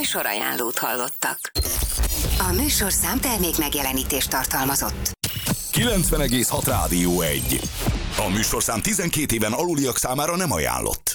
Műsorajánlót hallottak. A műsorszám termék megjelenítést tartalmazott. 90,6 Rádió 1. A műsorszám 12 éven aluliak számára nem ajánlott.